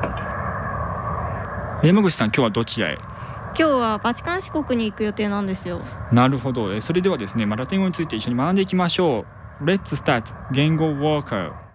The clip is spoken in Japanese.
山口さん、今日はどちらへ？ 今日はバチカン市国に行く予定なんですよ。 なるほど。それではですね、ラテン語について一緒に学んでいきましょう。Let's start 言語ウォーカー。